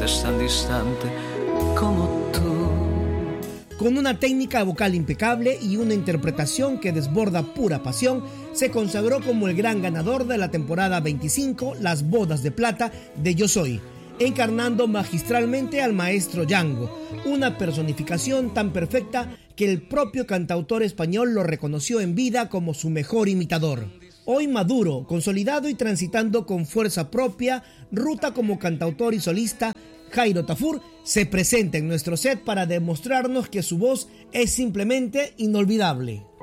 es tan distante como tú. Con una técnica vocal impecable y una interpretación que desborda pura pasión, se consagró como el gran ganador de la temporada 25, Las Bodas de Plata de Yo Soy, encarnando magistralmente al maestro Django, una personificación tan perfecta que el propio cantautor español lo reconoció en vida como su mejor imitador. Hoy maduro, consolidado y transitando con fuerza propia, ruta como cantautor y solista, Jairo Tafur se presenta en nuestro set para demostrarnos que su voz es simplemente inolvidable.